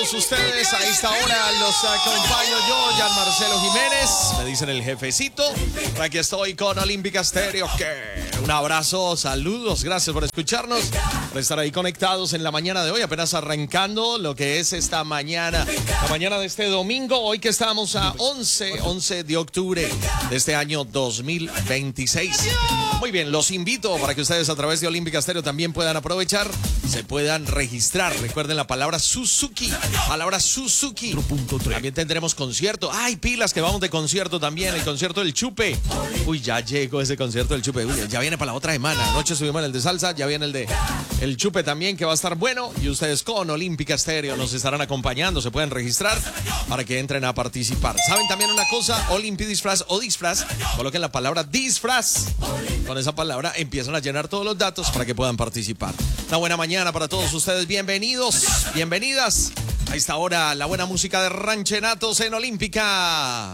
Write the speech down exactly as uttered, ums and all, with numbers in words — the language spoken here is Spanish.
todos ustedes. A esta hora los acompaño yo, Jan Marcelo Jiménez. Me dicen el jefecito. Aquí estoy con Olímpica Estéreo. Que un abrazo, saludos, gracias por escucharnos, por estar ahí conectados en la mañana de hoy, apenas arrancando lo que es esta mañana, la mañana de este domingo, hoy que estamos a once de octubre de este año dos mil veintiséis. Muy bien, los invito para que ustedes a través de Olímpica Estéreo también puedan aprovechar, se puedan registrar. Recuerden la palabra Suzuki, palabra Suzuki. También tendremos concierto. Ay, pilas que vamos de concierto también, el concierto del Chupe. Uy, ya llegó ese concierto del Chupe. Uy, ya viene para la otra semana. Anoche subimos el de salsa, ya viene el de el Chupe también, que va a estar bueno. Y ustedes con Olímpica Estéreo nos estarán acompañando. Se pueden registrar para que entren a participar. ¿Saben también una cosa? Olympi Disfraz o Disfraz. Coloquen la palabra disfraz. Con esa palabra empiezan a llenar todos los datos para que puedan participar. Una buena mañana para todos ustedes. Bienvenidos, bienvenidas. A esta hora, la buena música de Ranchenatos en Olímpica.